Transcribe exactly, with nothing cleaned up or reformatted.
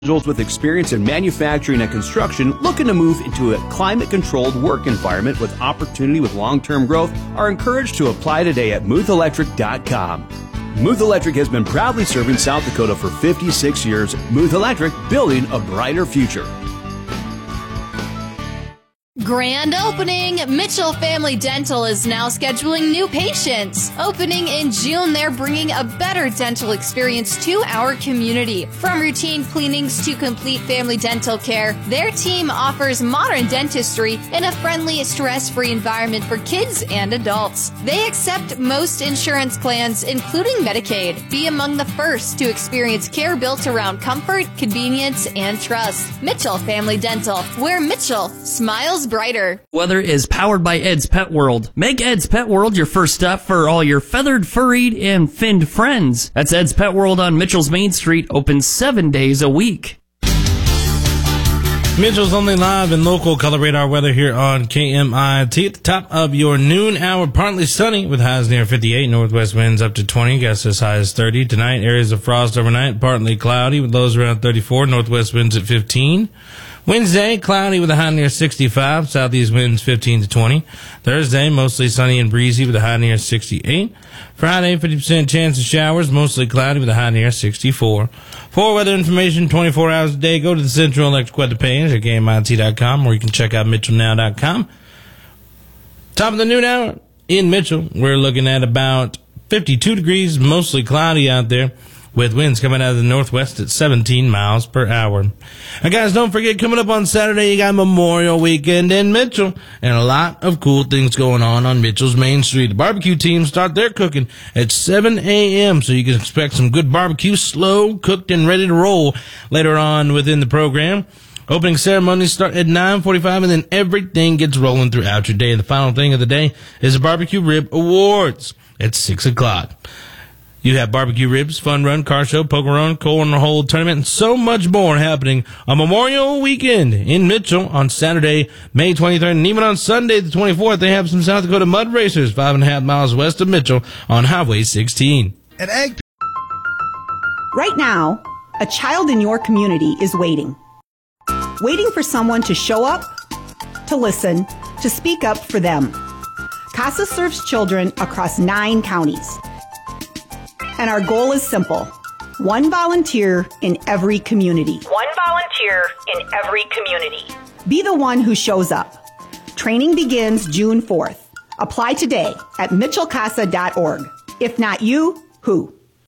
Individuals with experience in manufacturing and construction looking to move into a climate-controlled work environment with opportunity with long-term growth are encouraged to apply today at muth electric dot com. Muth Electric has been proudly serving South Dakota for fifty-six years. Muth Electric, building a brighter future. Grand opening! Mitchell Family Dental is now scheduling new patients. Opening in June, they're bringing a better dental experience to our community. From routine cleanings to complete family dental care, their team offers modern dentistry in a friendly, stress-free environment for kids and adults. They accept most insurance plans, including Medicaid. Be among the first to experience care built around comfort, convenience, and trust. Mitchell Family Dental, where Mitchell smiles brighter. Weather is powered by Ed's Pet World. Make Ed's Pet World your first stop for all your feathered, furried, and finned friends. That's Ed's Pet World on Mitchell's Main Street, open seven days a week. Mitchell's only live and local color radar weather here on K M I T. At the top of your noon hour, partly sunny with highs near fifty-eight, northwest winds up to twenty, gusts as high as thirty. Tonight, areas of frost overnight, partly cloudy with lows around thirty-four, northwest winds at fifteen. Wednesday, cloudy with a high near sixty-five, southeast winds fifteen to twenty. Thursday, mostly sunny and breezy with a high near sixty-eight. Friday, fifty percent chance of showers, mostly cloudy with a high near sixty-four. For weather information twenty-four hours a day, go to the Central Electric Weather page at K M I T dot com, or you can check out Mitchell Now dot com. Top of the noon hour in Mitchell, we're looking at about fifty-two degrees, mostly cloudy out there, with winds coming out of the northwest at seventeen miles per hour. And guys, don't forget, coming up on Saturday, you got Memorial Weekend in Mitchell, and a lot of cool things going on on Mitchell's Main Street. The barbecue teams start their cooking at seven a.m., so you can expect some good barbecue, slow cooked and ready to roll later on within the program. Opening ceremonies start at nine forty-five, and then everything gets rolling throughout your day. And the final thing of the day is the Barbecue Rib Awards at six o'clock. You have barbecue ribs, fun run, car show, poker run, cornhole tournament, and so much more happening on Memorial Weekend in Mitchell on Saturday, May twenty-third, and even on Sunday, the twenty-fourth, they have some South Dakota mud racers, five and a half miles west of Mitchell on Highway sixteen. At Ag- Right now, a child in your community is waiting. Waiting for someone to show up, to listen, to speak up for them. CASA serves children across nine counties. And our goal is simple. One volunteer in every community. One volunteer in every community. Be the one who shows up. Training begins June fourth. Apply today at mitchell casa dot org. If not you, who?